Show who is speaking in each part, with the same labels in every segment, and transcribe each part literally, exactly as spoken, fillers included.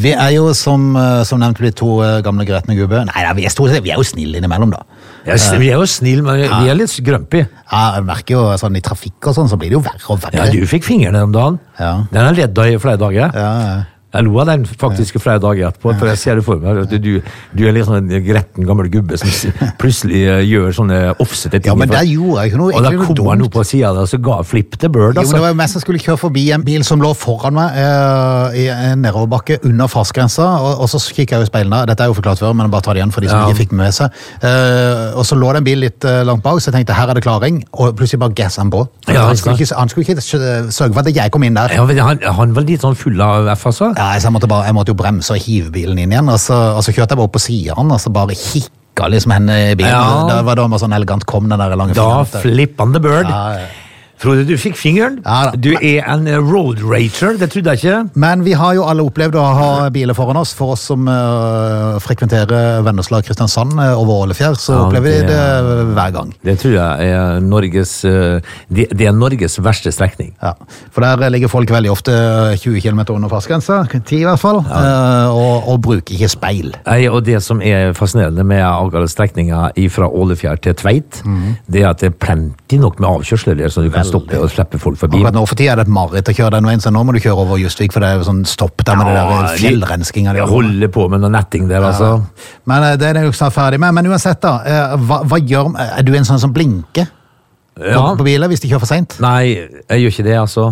Speaker 1: Vi er jo som, som nevnt blitt to gamle gretne gubbe. Nei, vi er, store, vi er jo snille innimellom da.
Speaker 2: Ja, vi er jo snille, men ja. Vi er litt grømpi.
Speaker 1: Ja, jeg merker jo sånn i trafikk og sånn, så blir det jo verre og verre.
Speaker 2: Ja, du fikk fingrene om dagen.
Speaker 1: Ja.
Speaker 2: Den har ledd deg i flere dager.
Speaker 1: Ja, ja.
Speaker 2: Jeg lo av den faktisk flere dager etterpå, for jeg ser det for meg. Du, du er litt sånn en gretten gammel gubbe som plutselig uh, gjør sånne offsette ting.
Speaker 1: Ja, men det gjorde jeg ikke noe.
Speaker 2: Og da kom han opp på siden og så ga flipp til Bird. Altså.
Speaker 1: Jo, men det var jo mest jeg skulle kjøre forbi en bil som lå foran meg uh, i en nedoverbakke under fartsgrensa, og, og så kikket jeg i speilene. Dette er jo forklart før, men bare ta det igjen for de som ja. Ikke fikk med seg. Uh, og så lå det en bil litt uh, langt bak, så jeg tenkte her er det klaring, og plutselig bare gasset han på.
Speaker 2: Ja,
Speaker 1: han, skulle ikke, han skulle ikke sørge for at jeg kom inn der.
Speaker 2: Ja, han, han var litt sånn full av F, altså.
Speaker 1: Ja, så jeg måtte bare, jeg måtte jo bremse og hive bilen inn igjen, og så, og så kjørte jeg bare opp på siden, og så bare hikka liksom henne i bilen. Ja. Da var det bare sånn elegant kom den der lange fingeren.
Speaker 2: Da flipper han the bird.
Speaker 1: Ja, ja.
Speaker 2: Frode, du fikk fingeren.
Speaker 1: Ja,
Speaker 2: du er en road rager, det trodde jeg ikke.
Speaker 1: Men vi har jo alle opplevd å ha biler foran oss. For oss som uh, frekventerer Vennesla Kristiansand uh, over Ålefjær, så ja, opplever vi det, det hver gang.
Speaker 2: Det tror jeg er Norges, uh, det, det er Norges verste strekning. Ja,
Speaker 1: for der ligger folk veldig ofte tjue kilometer under fartsgrensa, ti i hvert fall, ja. uh, og, og bruker ikke speil.
Speaker 2: Nei, og det som er fascinerende med akkurat strekninga fra Ålefjær til Tveit, mm. det er at det er plenty nok med avkjørsler der, så du kan stoppe og slippe folk forbi.
Speaker 1: Akkurat nå for tiden er det et mareritt å kjøre den veien, så nå må du kjøre over Justvik, for det er jo sånn stopp der med ja, det der fjellrenskinga.
Speaker 2: Jeg holder på med noe netting der, ja. Altså.
Speaker 1: Men det er det jo snart ferdig med. Men uansett da, hva, hva gjør, er du en sånn som blinker? Ja. På, på biler hvis de kjører for sent?
Speaker 2: Nei, jeg gjør ikke det, altså.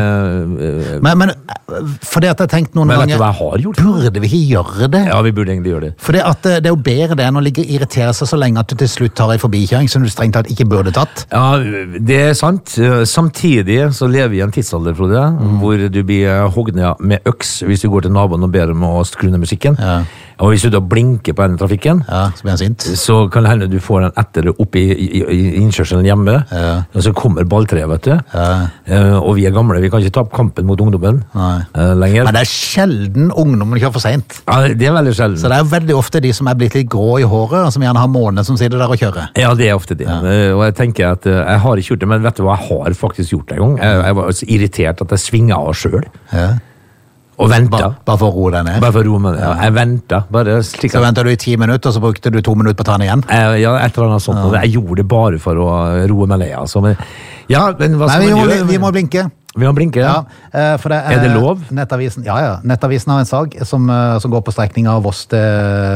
Speaker 1: Eh, men, men for det at jeg har tenkt noen
Speaker 2: men
Speaker 1: ganger...
Speaker 2: Men vet du hva jeg har gjort?
Speaker 1: Burde vi ikke gjøre det?
Speaker 2: Ja, vi burde egentlig gjøre det.
Speaker 1: For det, at det er jo bedre det enn å ligge og irritere seg så lenge at du til slutt tar en forbikjøring som du strengt tatt ikke burde tatt.
Speaker 2: Ja, det er sant. Samtidig så lever vi i en tidsalder, Frode, mm. hvor du blir hogget ned med øks hvis du går til naboen og ber dem å skru ned musikken. Ja. Og hvis du da blinker på denne trafikken,
Speaker 1: ja, så blir han sint.
Speaker 2: Så kan det hende du får den etter opp i, i, i innkjørselen hjemme, ja. Og så kommer balltreet, vet du. Ja. Uh, og vi er gamle, vi kan ikke ta opp kampen mot ungdommen uh, lenger.
Speaker 1: Men det er sjelden ungdommen kjører for sent.
Speaker 2: Ja, det er veldig sjelden.
Speaker 1: Så det er veldig ofte de som er blitt litt grå i håret, og som gjerne har måned som sitter der og kjører.
Speaker 2: Ja, det er ofte det. Ja. Uh, og jeg tenker at uh, jeg har ikke gjort det, men vet du hva, jeg har faktisk gjort det en gang. Jeg, jeg var så irritert at jeg svinger av selv. Ja. Og venta.
Speaker 1: Bare, bare for å roe deg ned?
Speaker 2: Bare for å roe meg ned, ja. Jeg venta. Bare slik
Speaker 1: så ventet du i ti minutter, og så brukte du to minutter på å ta den igjen?
Speaker 2: Ja, et eller annet sånt. Ja. Jeg gjorde det bare for å roe meg ned, altså. Men, ja, men hva skal
Speaker 1: Nei, vi
Speaker 2: man
Speaker 1: må,
Speaker 2: gjøre?
Speaker 1: Vi må blinke.
Speaker 2: Vi må blinke, ja.
Speaker 1: ja for det er,
Speaker 2: er det lov?
Speaker 1: Nettavisen, ja, ja. Nettavisen har en sag som, som går på strekningen av Voss til,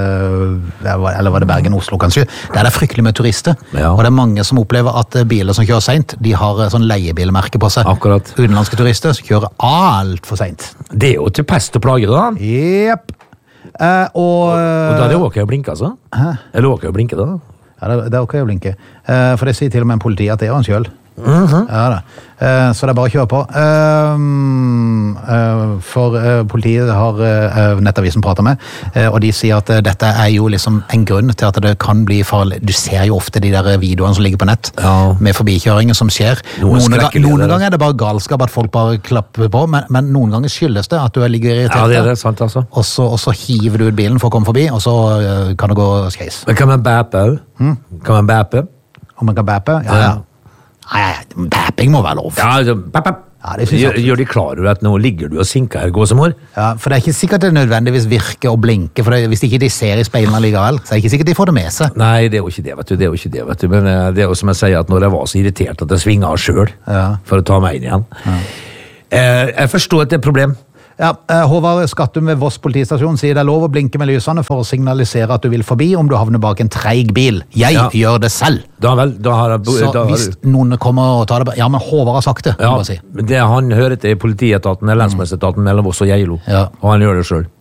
Speaker 1: eller var det Bergen-Oslo kanskje, der er det fryktelig med turister. Ja. Og det er mange som opplever at biler som kjører sent, de har sånn leiebilmerke på seg.
Speaker 2: Akkurat.
Speaker 1: Utenlandske turister som kjører alt for sent.
Speaker 2: Det er jo til pest og plage, da.
Speaker 1: Jepp. Uh, og,
Speaker 2: og da er det ok å blinke, altså? Hæ? Er det ok å blinke, da?
Speaker 1: Ja, det, det er ok å blinke. Uh, for det sier til og med en politi at det er han selv.
Speaker 2: Mm-hmm.
Speaker 1: Ja da. Uh, så det er bare å kjøre på. Uh, uh, for uh, politiet har uh, Nettavisen pratet med, uh, og de sier at uh, dette er jo liksom en grunn til at det kan bli farlig. Du ser jo ofte de der videoene som ligger på nett, ja. Med forbikjøringer som skjer. Noen, noen, ga, noen ganger er det bare galskap at folk bare klapper på, men, men noen ganger skyldes det at du ligger irritert.
Speaker 2: Ja, det er det, sant altså.
Speaker 1: Og så, og så hiver du ut bilen for å komme forbi, og så uh, kan det gå skeis.
Speaker 2: Men kan man bæpe? Hmm? Kan man bæpe?
Speaker 1: Om man kan bæpe? Ja, ja. Nei, bæping må være lov.
Speaker 2: Ja, altså, bæp, bæp. Ja, det gjør, gjør de klar over at nå ligger du og sinker her, gåsemor?
Speaker 1: Ja, for det er ikke sikkert det nødvendigvis virker å blinke, for det, hvis ikke de ser i speilene likevel, så er det ikke sikkert de får det med seg.
Speaker 2: Nei, det er jo ikke det, vet du, det er jo ikke det, vet du, men det er jo som jeg sier, at når jeg var så irritert at jeg svinger av selv, ja. For å ta meg inn igjen. Ja. Eh, jeg forstår at det er et problem.
Speaker 1: Ja, Håvard Skattum ved Voss politistasjon sier det er lov å blinke med lysene for å signalisere at du vil forbi om du havner bak en treig bil. Jeg ja. Gjør det selv.
Speaker 2: Da vel, da har jeg...
Speaker 1: Så
Speaker 2: da har
Speaker 1: hvis
Speaker 2: du...
Speaker 1: noen kommer og tar det... Ja, men Håvard har sagt det,
Speaker 2: ja,
Speaker 1: må jeg si.
Speaker 2: Det han hører til politietaten, eller lensmannsetaten mellom Voss og Geilo. Ja. Og han gjør det selv.